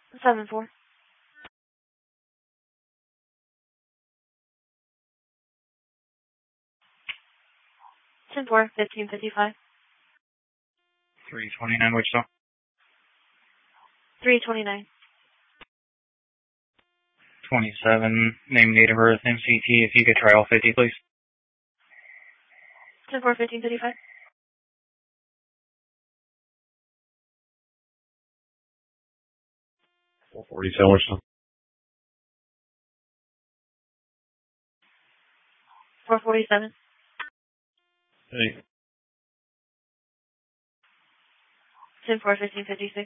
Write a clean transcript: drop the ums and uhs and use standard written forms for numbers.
7-4. 10-4, 1555. 329 Wichita. 329. 27, name, date of birth, MCT, if you could try all 50, please. 10-4, 1555. 447 Wichita. 447. Hey. 10-4, 1556.